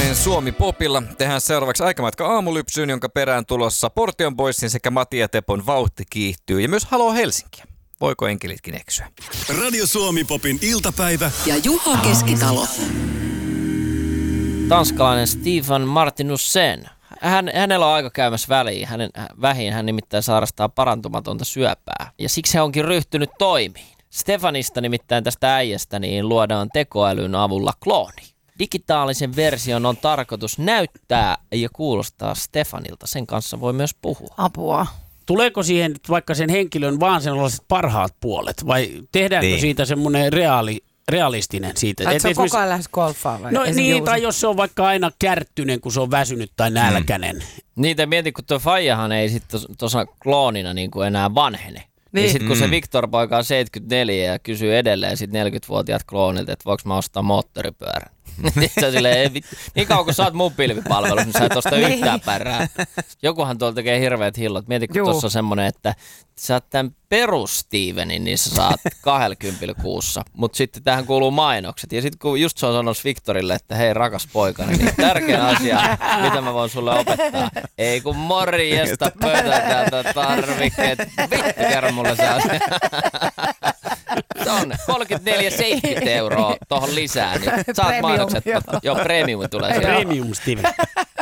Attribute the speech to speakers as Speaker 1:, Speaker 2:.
Speaker 1: Tanskalainen Suomi Popilla tehdään seuraavaksi Aikamatka aamulypsyyn, jonka perään tulossa Portion Boysin sekä Matia Tepon Vauhti kiihtyy ja myös Haloo Helsinkiä. Voiko enkelitkin eksyä?
Speaker 2: Radio Suomi Popin iltapäivä
Speaker 3: ja Juha Keskitalo.
Speaker 4: Tanskalainen Stefan Martinussen. Hänellä on aika käymässä vähin. Hän nimittäin sairastaa parantumatonta syöpää. Ja siksi hän onkin ryhtynyt toimiin. Stefanista nimittäin tästä äijästä niin luodaan tekoälyn avulla klooni. Digitaalisen version on tarkoitus näyttää ja kuulostaa Stefanilta. Sen kanssa voi myös puhua.
Speaker 5: Apua.
Speaker 6: Tuleeko siihen vaikka sen henkilön vaan sellaiset parhaat puolet vai tehdäänkö siitä semmoinen realistinen siitä?
Speaker 5: Että se on koko ajan lähes golfaa vai?
Speaker 6: No niin, tai jos se on vaikka aina kärttyinen, kun se on väsynyt tai nälkäinen.
Speaker 4: Niitä mietin, kun tuo Faijahan ei sitten tuossa kloonina niin kuin enää vanhene. Niin. Ja sitten kun se Viktor-poika on 74 ja kysyy edelleen sit 40-vuotiaat kloonilta, että voiko mä ostaa moottoripyörän. Sä silleen, niin kauan kun sä oot mun pilvipalvelussa, niin sä et osta yhtään pärää. Jokuhan tuolla tekee hirveät hillot. Mieti, kun tuossa on semmonen, että sä oot tämän perus Stevenin, niin sä saat 20 kuussa. Mutta sitten tähän kuuluu mainokset. Ja sitten kun just se on sanonut Viktorille, että hei rakas poikani, niin tärkeä asia, mitä mä voin sulle opettaa. Ei kun morjesta pöytältä tarvikkeet. Vittu, kerro mulle se asia. Se on 34,70 € tohon lisää, niin saat mainokset. Joo, premium tulee siellä.
Speaker 6: Premium Steve.